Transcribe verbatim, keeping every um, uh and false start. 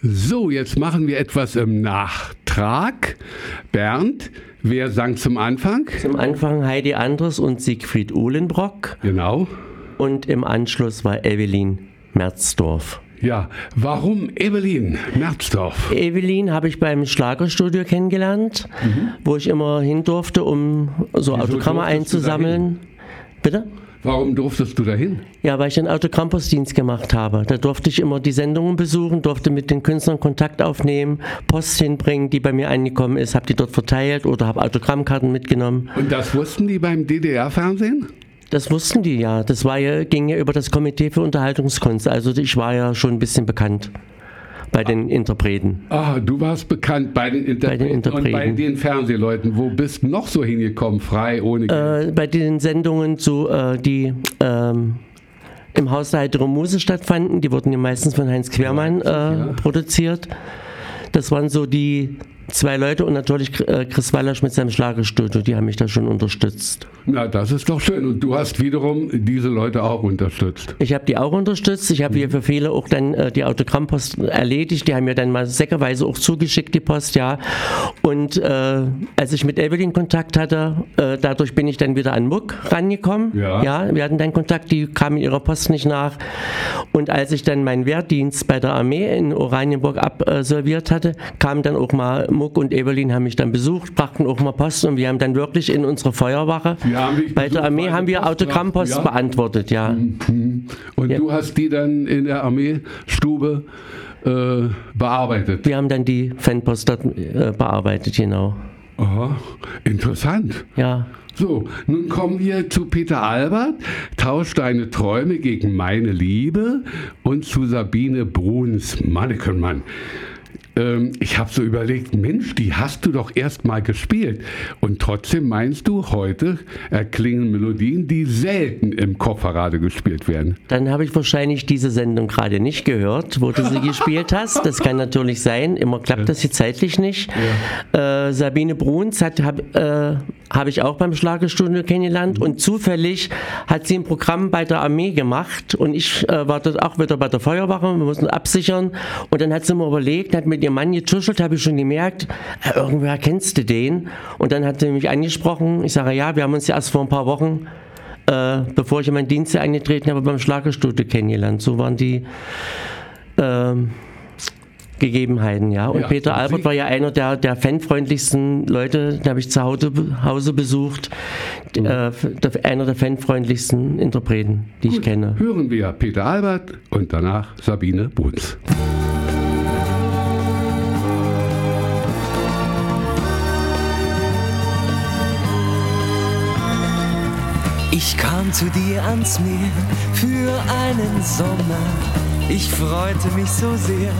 So, jetzt machen wir etwas im Nachtrag. Bernd, wer sang zum Anfang? Zum Anfang Heidi Andres und Siegfried Uhlenbrock. Genau. Und im Anschluss war Evelyn Merzdorf. Ja, warum Evelyn Merzdorf? Evelyn habe ich beim Schlagerstudio kennengelernt, mhm. wo ich immer hin durfte, um so Wieso Autogramme einzusammeln. Bitte? Warum durftest du dahin? Ja, weil ich den Autogrammpostdienst gemacht habe. Da durfte ich immer die Sendungen besuchen, durfte mit den Künstlern Kontakt aufnehmen, Post hinbringen, die bei mir angekommen ist, habe die dort verteilt oder habe Autogrammkarten mitgenommen. Und das wussten die beim D D R-Fernsehen? Das wussten die, ja. Das war ja, ging ja über das Komitee für Unterhaltungskunst. Also ich war ja schon ein bisschen bekannt bei den Interpreten. Ah, du warst bekannt bei den Interpreten, bei den Interpreten. Und bei den Fernsehleuten. Wo bist du noch so hingekommen, frei, ohne Geld? Äh, bei den Sendungen, so, äh, die ähm, im Haus der Heiteren Muse stattfanden. Die wurden ja meistens von Heinz Quermann äh, ja. produziert. Das waren so die zwei Leute und natürlich Chris Wallasch mit seinem Schlagerstudio, die haben mich da schon unterstützt. Na, das ist doch schön. Und du hast wiederum diese Leute auch unterstützt. Ich habe die auch unterstützt. Ich habe mhm. hier für viele auch dann äh, die Autogrammpost erledigt. Die haben mir dann mal säckeweise auch zugeschickt, die Post, ja. Und äh, als ich mit Evelyn Kontakt hatte, äh, dadurch bin ich dann wieder an Muck rangekommen. Ja. ja. Wir hatten dann Kontakt, die kam mit ihrer Post nicht nach. Und als ich dann meinen Wehrdienst bei der Armee in Oranienburg absolviert hatte, kam dann auch mal Muck und Evelyn haben mich dann besucht, brachten auch mal Post und wir haben dann wirklich in unserer Feuerwache bei der Armee haben wir Autogrammpost ja. beantwortet, ja. Und ja. du hast die dann in der Armeestube äh, bearbeitet? Wir haben dann die Fanpost dort äh, bearbeitet, genau. Aha, interessant. Ja. So, nun kommen wir zu Peter Albert, Tausch deine Träume gegen meine Liebe und zu Sabine Bruns, Mannequin-Mann. Ähm, ich habe so überlegt, Mensch, die hast du doch erst mal gespielt. Und trotzdem meinst du, heute erklingen Melodien, die selten im Kopfparade gespielt werden. Dann habe ich wahrscheinlich diese Sendung gerade nicht gehört, wo du sie gespielt hast. Das kann natürlich sein. Immer klappt das hier zeitlich nicht. Ja. Äh, Sabine Bruns habe äh, hab ich auch beim Schlagerstudio kennengelernt. Mhm. Und zufällig hat sie ein Programm bei der Armee gemacht. Und ich äh, war dort auch wieder bei der Feuerwache. Wir mussten absichern. Und dann hat sie mir überlegt, hat mit ihr Mann getuschelt, habe ich schon gemerkt, äh, irgendwer kennst du den? Und dann hat sie mich angesprochen. Ich sage, ja, wir haben uns ja erst vor ein paar Wochen, äh, bevor ich in meinen Dienst eingetreten habe, beim Schlagerstudio kennengelernt. So waren die äh, Gegebenheiten, ja. Und ja, Peter Albert war ja einer der, der fanfreundlichsten Leute, den habe ich zu Hause, Hause besucht. Mhm. Äh, der, einer der fanfreundlichsten Interpreten, die Gut, ich kenne. Hören wir Peter Albert und danach Sabine Bruns. Ich kam zu dir ans Meer für einen Sommer. Ich freute mich so sehr,